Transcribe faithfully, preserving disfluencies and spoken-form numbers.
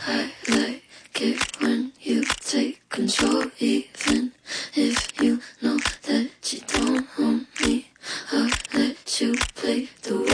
I like it when you take control, even if you know that you don't want me. I'll let you play the